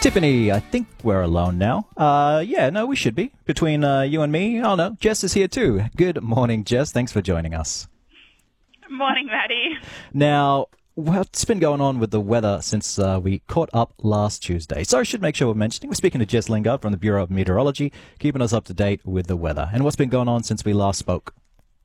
Tiffany, I think we're alone now. No, we should be. Between you and me, oh no, Jess is here too. Good morning, Jess. Thanks for joining us. Morning, Maddie. Now, what's been going on with the weather since we caught up last Tuesday? So I should make sure we're mentioning, we're speaking to Jess Lingard from the Bureau of Meteorology, keeping us up to date with the weather. And what's been going on since we last spoke?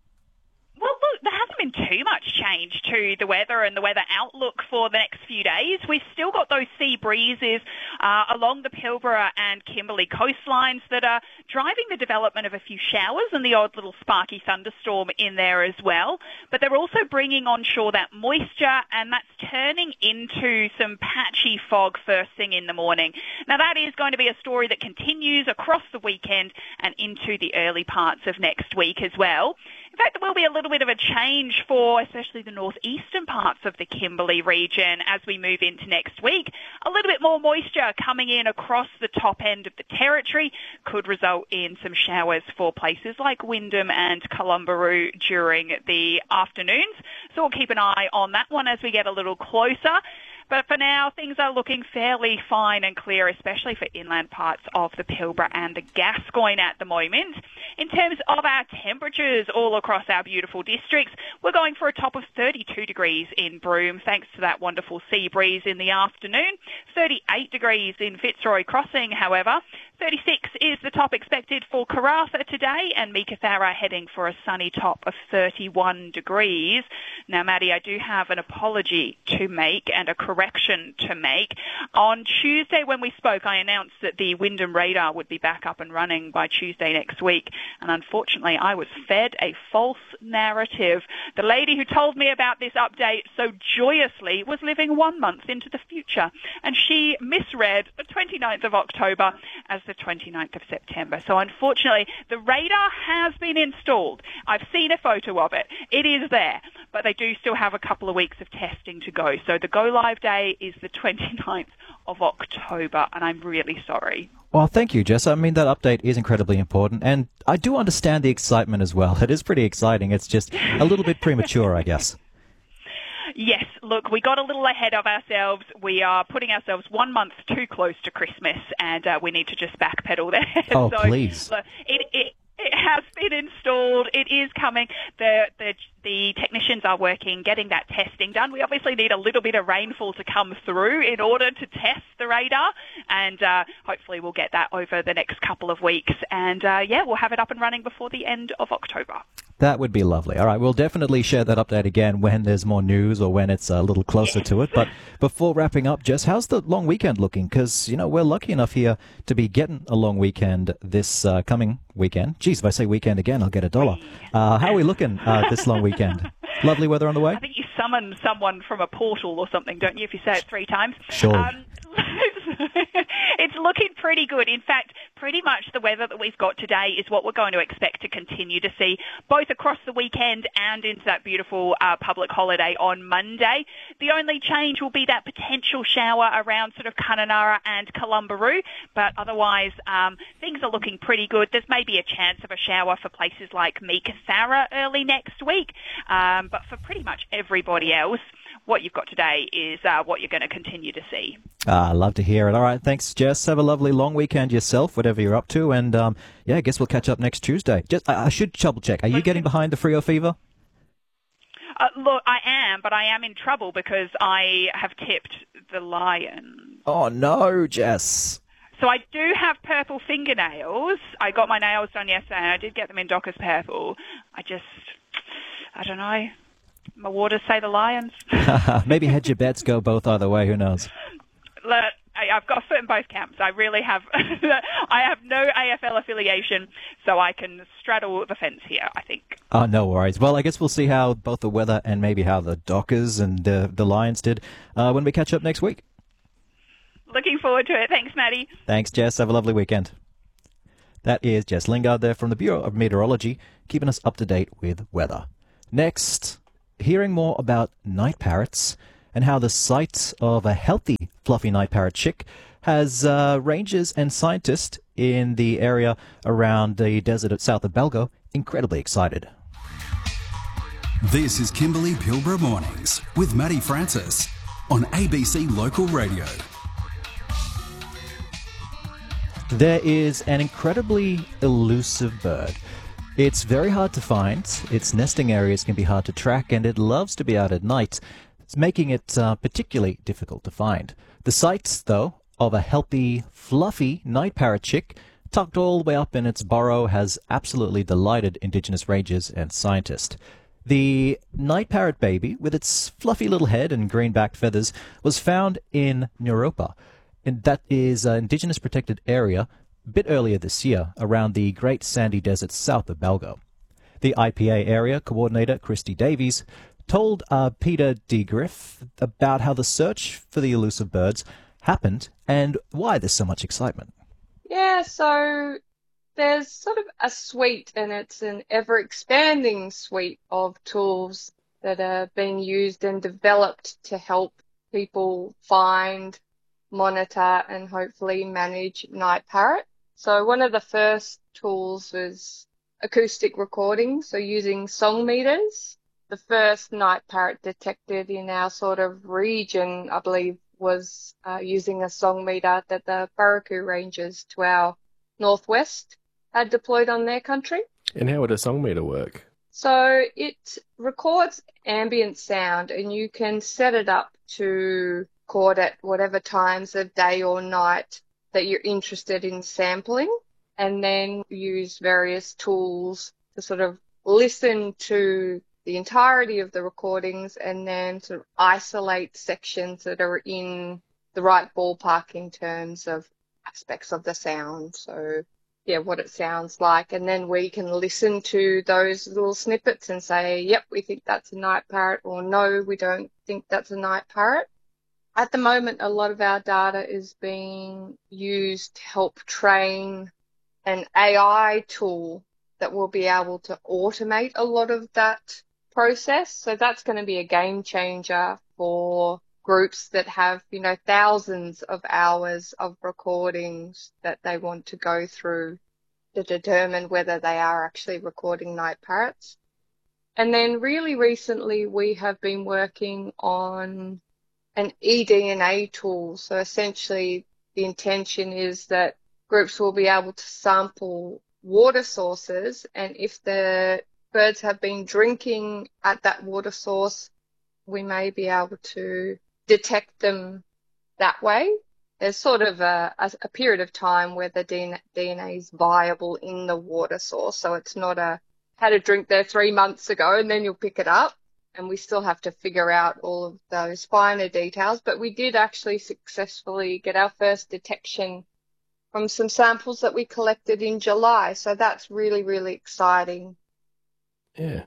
Well, look, there hasn't been too much change to the weather and the weather outlook for the next few days. We've still got those sea breezes along the Pilbara and Kimberley coastlines that are driving the development of a few showers and the odd little sparky thunderstorm in there as well. But they're also bringing on shore that moisture, and that's turning into some patchy fog first thing in the morning. Now, that is going to be a story that continues across the weekend and into the early parts of next week as well. In fact, there will be a little bit of a change for especially the northeastern parts of the Kimberley region as we move into next week. A little bit more moisture coming in across the top end of the territory could result in some showers for places like Wyndham and Columbaroo during the afternoons. So we'll keep an eye on that one as we get a little closer. But for now, things are looking fairly fine and clear, especially for inland parts of the Pilbara and the Gascoyne at the moment. In terms of our temperatures all across our beautiful districts, we're going for a top of 32 degrees in Broome, thanks to that wonderful sea breeze in the afternoon. 38 degrees in Fitzroy Crossing, however. 36 is the top expected for Karratha today, and Meekatharra heading for a sunny top of 31 degrees. Now, Maddie, I do have an apology to make and a correction to make. On Tuesday when we spoke, I announced that the Wyndham radar would be back up and running by Tuesday next week, and unfortunately I was fed a false narrative. The lady who told me about this update so joyously was living 1 month into the future, and she misread the 29th of October as the 29th of September. So unfortunately, the radar has been installed. I've seen a photo of it. It is there, but they do still have a couple of weeks of testing to go. So the go-live day is the 29th of October, and I'm really sorry. Well, thank you, Jess. I mean, that update is incredibly important, and I do understand the excitement as well. It is pretty exciting. It's just a little bit premature, I guess. Yes, look, we got a little ahead of ourselves. We are putting ourselves 1 month too close to Christmas, and we need to just backpedal there. Oh, please. Look, it has been installed. It is coming. The technicians are working, getting that testing done. We obviously need a little bit of rainfall to come through in order to test the radar, and hopefully we'll get that over the next couple of weeks. And, we'll have it up and running before the end of October. That would be lovely. All right, we'll definitely share that update again when there's more news or when it's a little closer to it. But before wrapping up, Jess, how's the long weekend looking? Because, we're lucky enough here to be getting a long weekend this coming weekend. Geez, if I say weekend again, I'll get $1. How are we looking this long weekend? Lovely weather on the way? I think you summon someone from a portal or something, don't you, if you say it 3 times? Sure. It's looking pretty good. In fact, pretty much the weather that we've got today is what we're going to expect to continue to see both across the weekend and into that beautiful public holiday on Monday. The only change will be that potential shower around sort of Kununurra and Columbaroo, but otherwise things are looking pretty good. There's maybe a chance of a shower for places like Meekatharra early next week, but for pretty much everybody else, what you've got today is what you're going to continue to see. Love to hear it. All right, thanks, Jess. Have a lovely long weekend yourself, whatever you're up to. And, I guess we'll catch up next Tuesday. I should double-check. Are you getting behind the Freo Fever? Look, I am, but I am in trouble because I have tipped the Lions. Oh, no, Jess. So I do have purple fingernails. I got my nails done yesterday, and I did get them in Dockers purple. I don't know. My waters say the Lions. Maybe hedge your bets, go both either way. Who knows? Look, I've got a foot in both camps. I really have. I have no AFL affiliation, so I can straddle the fence here, I think. Oh, no worries. Well, I guess we'll see how both the weather and maybe how the Dockers and the Lions did when we catch up next week. Looking forward to it. Thanks, Maddie. Thanks, Jess. Have a lovely weekend. That is Jess Lingard there from the Bureau of Meteorology, keeping us up to date with weather. Next, hearing more about night parrots and how the sight of a healthy fluffy night parrot chick has rangers and scientists in the area around the desert at south of Balgo incredibly excited. This is Kimberley Pilbara Mornings with Maddie Francis on ABC Local Radio. There is an incredibly elusive bird. It's very hard to find, its nesting areas can be hard to track, and it loves to be out at night, making it particularly difficult to find. The sight, though, of a healthy, fluffy night parrot chick tucked all the way up in its burrow has absolutely delighted Indigenous rangers and scientists. The night parrot baby, with its fluffy little head and green-backed feathers, was found in Naropa, and that is an Indigenous protected area a bit earlier this year around the Great Sandy Desert south of Balgo. The IPA area coordinator, Christy Davies, told Peter de Griff about how the search for the elusive birds happened and why there's so much excitement. Yeah, so there's sort of a suite, and it's an ever-expanding suite of tools that are being used and developed to help people find, monitor, and hopefully manage night parrot. So one of the first tools was acoustic recording, so using song meters. The first night parrot detected in our sort of region, I believe, was using a song meter that the Burraku Rangers to our northwest had deployed on their country. And how would a song meter work? So it records ambient sound, and you can set it up to record at whatever times of day or night that you're interested in sampling, and then use various tools to sort of listen to the entirety of the recordings and then sort of isolate sections that are in the right ballpark in terms of aspects of the sound. So, yeah, what it sounds like. And then we can listen to those little snippets and say, yep, we think that's a night parrot, or no, we don't think that's a night parrot. At the moment, a lot of our data is being used to help train an AI tool that will be able to automate a lot of that process. So that's going to be a game changer for groups that have, thousands of hours of recordings that they want to go through to determine whether they are actually recording night parrots. And then really recently, we have been working on an eDNA tool. So essentially, the intention is that groups will be able to sample water sources, and if the birds have been drinking at that water source, we may be able to detect them that way. There's sort of a period of time where the DNA is viable in the water source, so it's not had a drink there 3 months ago and then you'll pick it up. And we still have to figure out all of those finer details. But we did actually successfully get our first detection from some samples that we collected in July. So that's really, really exciting. Yeah.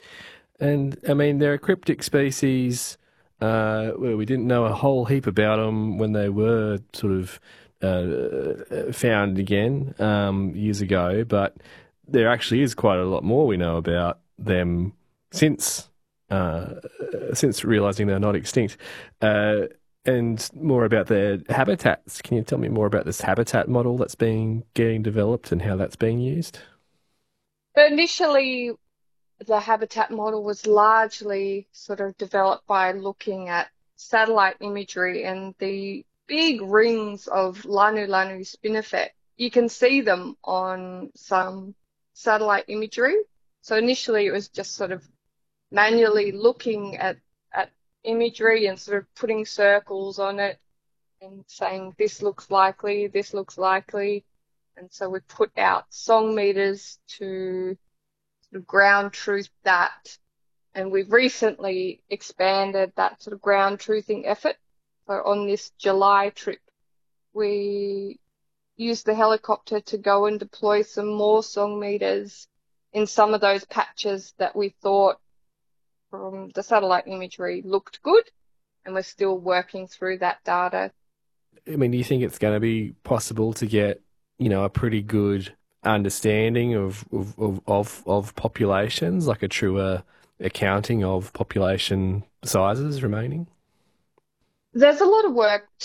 And, I mean, there are cryptic species where we didn't know a whole heap about them when they were sort of found again years ago. But there actually is quite a lot more we know about them since realising they're not extinct, and more about their habitats. Can you tell me more about this habitat model that's getting developed and how that's being used? But initially, the habitat model was largely sort of developed by looking at satellite imagery and the big rings of Lanu Lanu spinifex. You can see them on some satellite imagery. So initially, it was just sort of manually looking at imagery and sort of putting circles on it and saying, this looks likely, this looks likely. And so we put out song meters to sort of ground truth that. And we've recently expanded that sort of ground truthing effort. So on this July trip, we used the helicopter to go and deploy some more song meters in some of those patches that we thought from the satellite imagery looked good, and we're still working through that data. I mean, do you think it's going to be possible to get, a pretty good understanding of populations, like a truer accounting of population sizes remaining? There's a lot of work